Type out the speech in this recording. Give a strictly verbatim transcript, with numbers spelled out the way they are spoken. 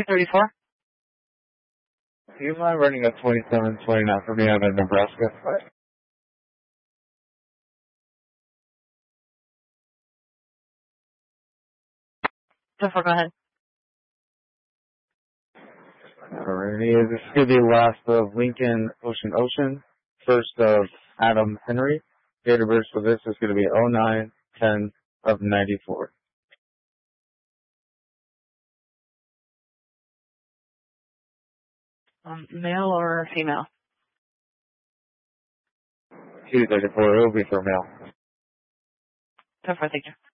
two thirty-four. Do you mind running a twenty-seven twenty-nine for me out of Nebraska? Jennifer, go ahead. Alrighty, this is going to be last of Lincoln Ocean Ocean, first of Adam Henry. Date of birth for this is going to be oh nine ten of ninety-four. Um, male or female? two thirty-four, it will be for male. Jennifer, thank you.